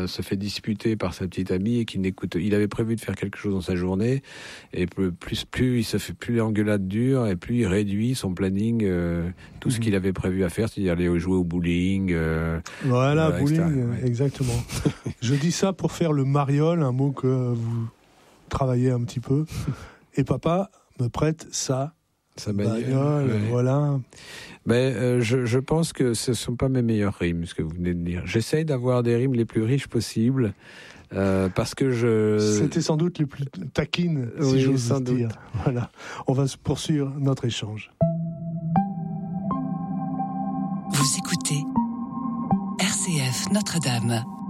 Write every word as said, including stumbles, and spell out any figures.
euh, se fait disputer par sa petite amie et qu'il n'écoute. Il avait prévu de faire quelque chose dans sa journée et plus plus, plus il se fait plus l'engueulade dure et plus il réduit son planning, euh, tout mmh. ce qu'il avait prévu à faire, c'est-à-dire aller jouer au bowling. Euh, voilà, voilà, bowling, ouais. Exactement. Je dis ça pour faire le mariole, un mot que vous travaillez un petit peu. Et papa me prête ça. Sa bagnole, bagnole, ouais. Voilà. Ben, euh, je, je pense que ce ne sont pas mes meilleures rimes, ce que vous venez de dire. J'essaye d'avoir des rimes les plus riches possibles, euh, parce que je... C'était sans doute les plus taquines, si oui, j'ose sans dire. doute. Voilà. On va poursuivre notre échange. Vous écoutez R C F Notre-Dame.